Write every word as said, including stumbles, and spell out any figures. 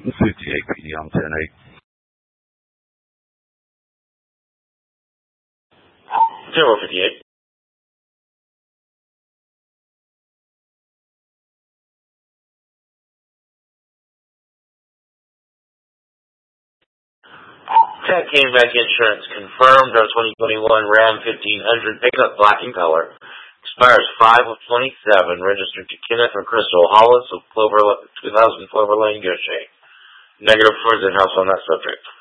fifty-eight P D on ten eight. Zero fifty-eight. Tech Back Insurance confirmed our twenty twenty-one Ram fifteen hundred pickup black in color. Expires five of twenty-seven. Registered to Kenneth or Crystal Hollis of Clover, two thousand Clover Lane, Goshen. Negative for the house on that subject.